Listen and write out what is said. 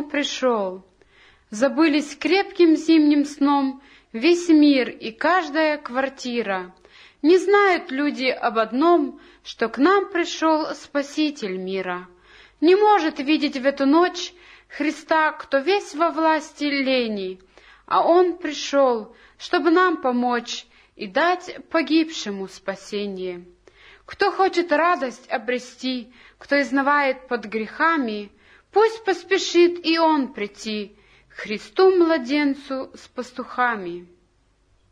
пришел. Забылись крепким зимним сном весь мир и каждая квартира. Не знают люди об одном, что к нам пришел Спаситель мира. Не может видеть в эту ночь Христа, кто весь во власти лени, а Он пришел, чтобы нам помочь и дать погибшему спасение. Кто хочет радость обрести, кто изнывает под грехами, пусть поспешит и он прийти к Христу-младенцу с пастухами.